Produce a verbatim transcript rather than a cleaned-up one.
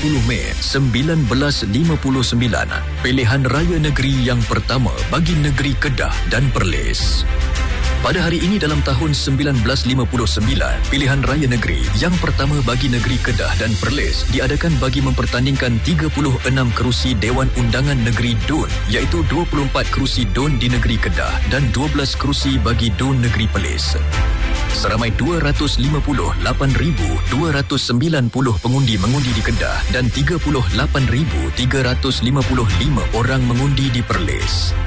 puluh Mei seribu sembilan ratus lima puluh sembilan, pilihan raya negeri yang pertama bagi negeri Kedah dan Perlis. Pada hari ini dalam tahun seribu sembilan ratus lima puluh sembilan, pilihan raya negeri yang pertama bagi negeri Kedah dan Perlis diadakan bagi mempertandingkan tiga puluh enam kerusi Dewan Undangan Negeri D U N, iaitu dua puluh empat kerusi D U N di negeri Kedah dan dua belas kerusi bagi D U N negeri Perlis. Seramai dua ratus lima puluh lapan ribu dua ratus sembilan puluh pengundi mengundi di Kedah dan tiga puluh lapan ribu tiga ratus lima puluh lima orang mengundi di Perlis.